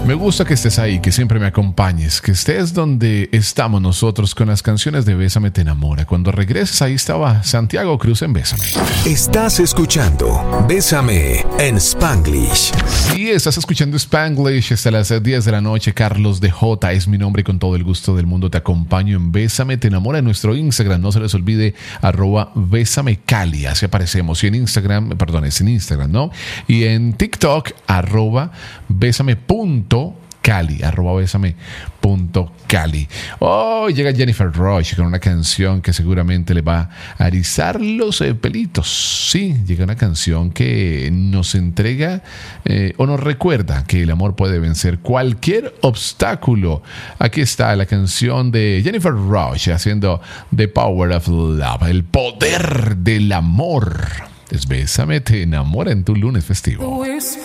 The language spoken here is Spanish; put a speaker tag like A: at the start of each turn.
A: Me gusta que estés ahí, que siempre me acompañes, que estés donde estamos nosotros con las canciones de Bésame te enamora. Cuando regreses, ahí estaba Santiago Cruz en Bésame.
B: Estás escuchando Bésame en Spanglish.
A: Sí, estás escuchando Spanglish hasta las 10 de la noche. Carlos DJ es mi nombre y con todo el gusto del mundo te acompaño en Bésame te enamora en nuestro Instagram. No se les olvide @BésameCali, así aparecemos. Y en Instagram, perdón, es en Instagram, ¿no? Y en TikTok, @bésame.cali, @bésame.cali. Oh, llega Jennifer Rush con una canción que seguramente le va a erizar los pelitos. Sí, llega una canción que nos entrega o nos recuerda que el amor puede vencer cualquier obstáculo. Aquí está la canción de Jennifer Rush haciendo The Power of Love, el poder del amor. Es Bésame te enamora en tu lunes festivo.